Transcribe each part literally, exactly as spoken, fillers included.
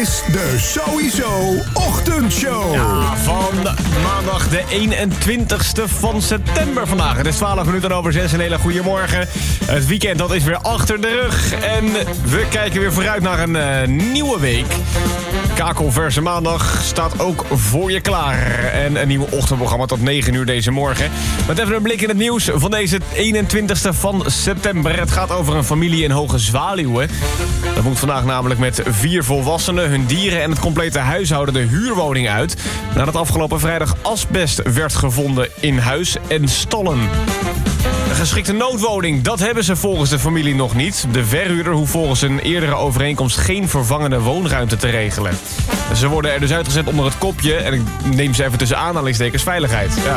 is de Sowieso Ochtendshow. Ja, van maandag de eenentwintigste van september vandaag. Het is twaalf minuten over zes. Een hele goede morgen. Het weekend dat is weer achter de rug. En we kijken weer vooruit naar een uh, nieuwe week. Kakelverse maandag staat ook voor je klaar. En een nieuw ochtendprogramma tot negen uur deze morgen. Met even een blik in het nieuws van deze eenentwintigste van september. Het gaat over een familie in Hoge Zwaluwen. Dat moet vandaag namelijk met vier volwassenen, hun dieren en het complete huishouden de huurwoning uit. Nadat afgelopen vrijdag asbest werd gevonden in huis en stallen. Een geschikte noodwoning, dat hebben ze volgens de familie nog niet. De verhuurder hoeft volgens een eerdere overeenkomst geen vervangende woonruimte te regelen. Ze worden er dus uitgezet onder het kopje, en ik neem ze even tussen aanhalingstekens, veiligheid. Ja.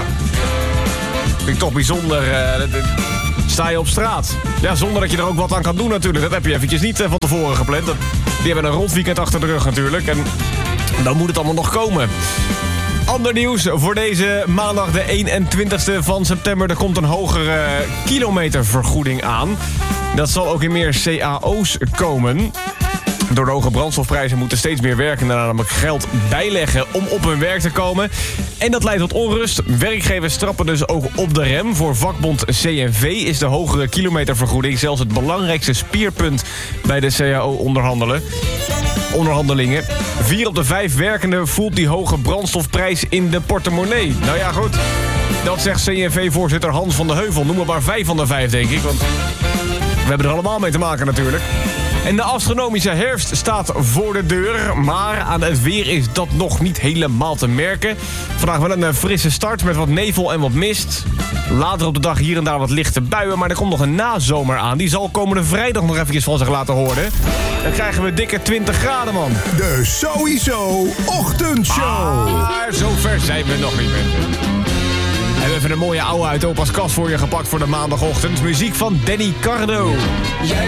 Vind ik toch bijzonder. Uh, sta je op straat. Ja, zonder dat je er ook wat aan kan doen natuurlijk. Dat heb je eventjes niet uh, van tevoren gepland. Dat, die hebben een rotweekend achter de rug natuurlijk. En dan moet het allemaal nog komen. Ander nieuws voor deze maandag de eenentwintigste van september. Er komt een hogere kilometervergoeding aan. Dat zal ook in meer C A O's komen. Door de hoge brandstofprijzen moeten steeds meer werkenden namelijk geld bijleggen om op hun werk te komen. En dat leidt tot onrust. Werkgevers trappen dus ook op de rem. Voor vakbond C N V is de hogere kilometervergoeding zelfs het belangrijkste spierpunt bij de C A O-onderhandelen. Onderhandelingen. Vier op de vijf werkenden voelt die hoge brandstofprijs in de portemonnee. Nou ja, goed. Dat zegt C N V-voorzitter Hans van de Heuvel. Noem maar maar vijf van de vijf, denk ik. Want we hebben er allemaal mee te maken natuurlijk. En de astronomische herfst staat voor de deur. Maar aan het weer is dat nog niet helemaal te merken. Vandaag wel een frisse start met wat nevel en wat mist. Later op de dag hier en daar wat lichte buien. Maar er komt nog een nazomer aan. Die zal komende vrijdag nog eventjes van zich laten horen. Dan krijgen we dikke twintig graden, man. De Sowieso Ochtendshow. Maar zover zijn we nog niet, mensen. We hebben even een mooie oude uit opa's kast voor je gepakt voor de maandagochtend. Muziek van Danny Cardo.